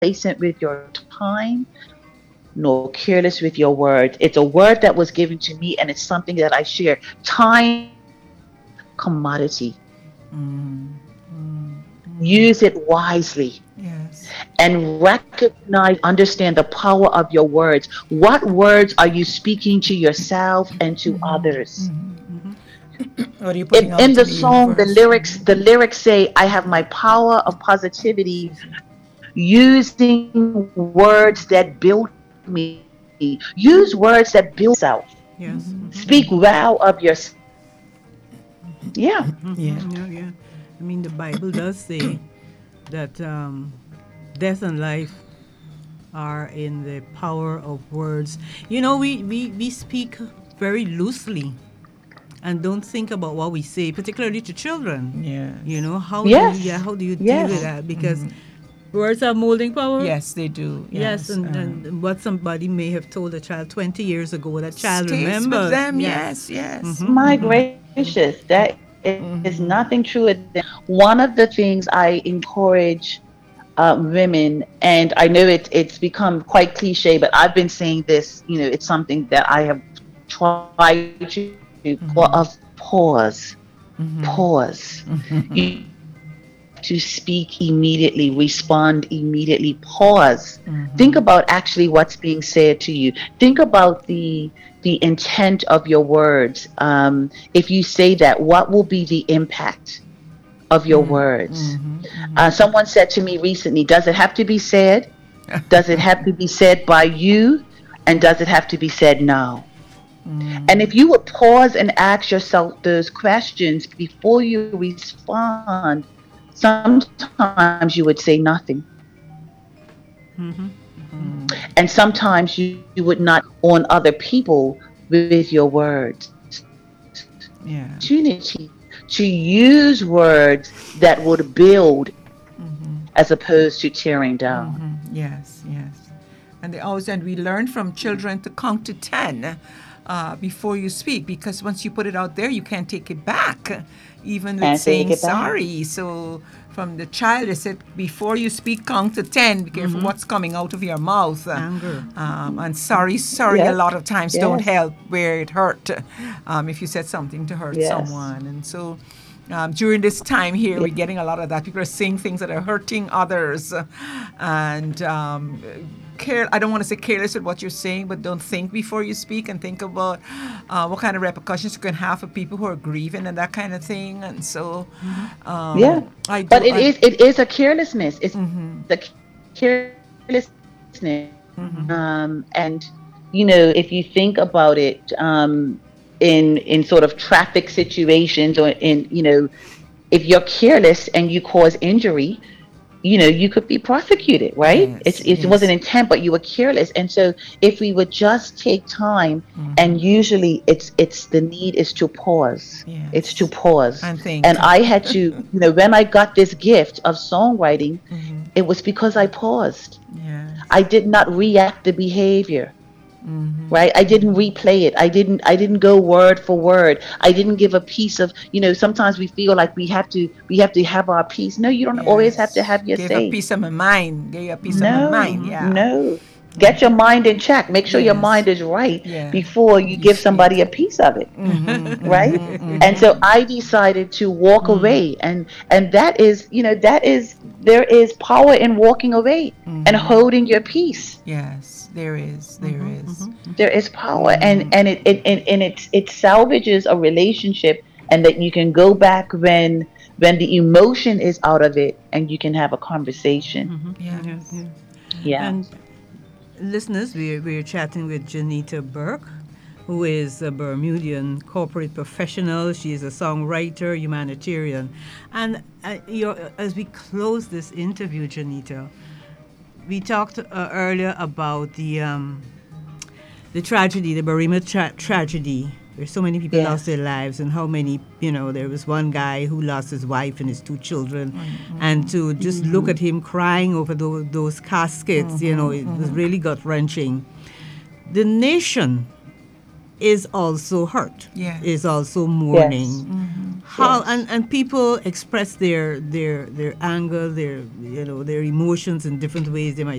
complacent with your time, nor careless with your words. It's a word that was given to me, and it's something that I share. Time is commodity. Use it wisely Yes. and recognize, understand the power of your words. What words are you speaking to yourself and to others? What are you putting In out to the the song, universe? the lyrics say, I have my power of positivity using words that build me. Use words that build yourself. Yes. Speak well of yourself. Yeah. Yeah. Yeah, yeah. I mean, the Bible does say that death and life are in the power of words. You know, we speak very loosely and don't think about what we say, particularly to children. You Yes. know, Yes. how do you deal with Yes. that? Because words have molding power. Yes, they do. Yes, Yes. and what somebody may have told a child 20 years ago, that child Stays with remembers. them. Yes. Yes. Yes. My gracious, that is nothing truer than one of the things I encourage women, and I know it's become quite cliche, but I've been saying this, it's something that I have tried to call of pause. Pause. You don't have to speak immediately, respond immediately. Pause. Think about actually what's being said to you. Think about the intent of your words. If you say that, what will be the impact of your words? Someone said to me recently, does it have to be said? Does it have to be said by you? And does it have to be said now? And if you would pause and ask yourself those questions before you respond, sometimes you would say nothing. And sometimes you would not inflict on other people with your words. So it's an Yeah. opportunity to use words that would build as opposed to tearing down. Yes, yes. And they always, and we learn from children to count to 10 before you speak, because once you put it out there, you can't take it back, even with Can't take saying it back. sorry. So from the child, they said, before you speak, count to 10. Be careful what's coming out of your mouth. Anger. And sorry a Yes. lot of times don't Yes. help where it hurt, if you said something to hurt Yes. someone. And so during this time here, we're getting a lot of that. People are saying things that are hurting others. And I don't want to say careless with what you're saying, but don't think before you speak and think about what kind of repercussions you can have for people who are grieving and that kind of thing. And so Yeah. I But do. it is a carelessness. It's a carelessness. And if you think about it, in sort of traffic situations, or if you're careless and you cause injury, you could be prosecuted, right? Yes, It wasn't yes, intent, but you were careless. And so if we would just take time, and usually it's the need is to pause. It's to yes. pause. And think. And I had to, when I got this gift of songwriting, it was because I paused. I Yes. did not react the behavior, right? I didn't replay it. I didn't go word for word. I didn't give a piece of, sometimes we feel like we have to have our piece. No, you don't always have to Yes. have your Give a say. piece of my mind. Give you a piece of my No, mind. Yeah. no. Get your mind in check. Make sure your Yes. mind is right Yeah. before you You give speak. somebody a piece of it, right? And so I decided to walk away, and there is power in walking away and holding your peace. Yes. There is. There is. There is power, and it salvages a relationship, and that you can go back when the emotion is out of it, and you can have a conversation. Yeah, Yes. yeah. Yeah. And listeners, we're chatting with Janita Burke, who is a Bermudian corporate professional. She is a songwriter, humanitarian. And as we close this interview, Janita, we talked earlier about the tragedy, the Barima tragedy, where so many people lost their Yes. lives, and how many, there was one guy who lost his wife and his two children. And to just look at him crying over those caskets, it was really gut wrenching. The nation is also hurt, is Yes. also Yes. mourning. how Yes. and people express their anger, their their emotions in different ways. They might